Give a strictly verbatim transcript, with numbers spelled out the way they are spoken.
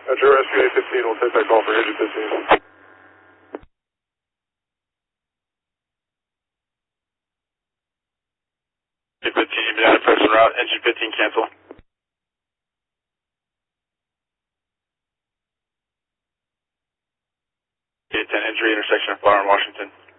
Metro Rescue eight fifteen, we'll take that call for engine fifteen. eight fifteen, you've been out of press en route, engine fifteen cancel. eight ten injury, intersection of Flower and Washington.